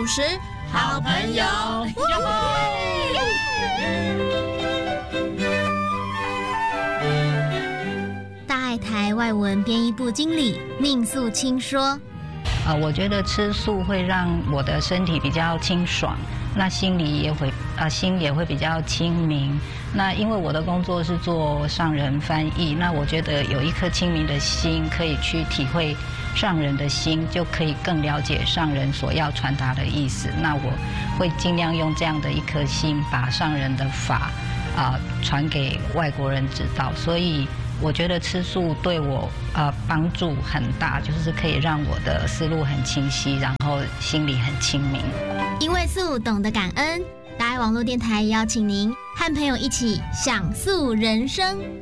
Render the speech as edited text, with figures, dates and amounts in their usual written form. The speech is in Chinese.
主持好朋友。 大爱台外文编译部经理宁素清说： 我觉得吃素会让我的身体比较清爽，那心也会比较清明。那因为我的工作是做上人翻译，那我觉得有一颗清明的心，可以去体会上人的心，就可以更了解上人所要传达的意思。那我会尽量用这样的一颗心，把上人的法传给外国人知道。所以我觉得吃素对我帮助很大，就是可以让我的思路很清晰，然后心里很清明。 因为素懂得感恩，大爱网络电台邀请您和朋友一起享素人生。